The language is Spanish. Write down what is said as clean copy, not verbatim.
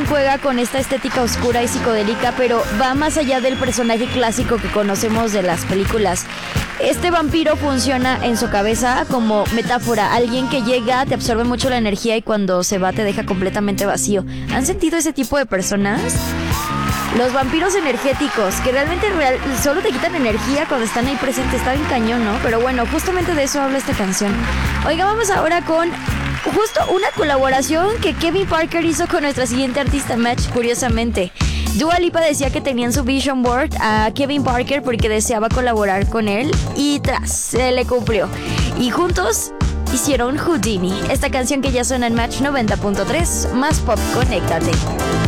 juega con esta estética oscura y psicodélica, pero va más allá del personaje clásico que conocemos de las películas. Este vampiro funciona en su cabeza como metáfora, alguien que llega, te absorbe mucho la energía y cuando se va te deja completamente vacío. ¿Han sentido ese tipo de personas? Los vampiros energéticos, que realmente solo te quitan energía cuando están ahí presentes, está bien cañón, ¿no? Pero bueno, justamente de eso habla esta canción. Oiga, vamos ahora con justo una colaboración que Kevin Parker hizo con nuestra siguiente artista, Match, curiosamente. Dua Lipa decía que tenía en su vision board a Kevin Parker porque deseaba colaborar con él y se le cumplió. Y juntos hicieron Houdini, esta canción que ya suena en Match 90.3, más pop, conéctate.